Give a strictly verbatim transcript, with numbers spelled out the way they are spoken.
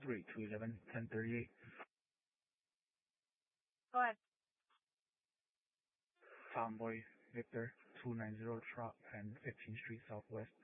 three two eleven ten thirty-eight. Go ahead. Tomboy Victor two ninety Trop and fifteenth Street Southwest.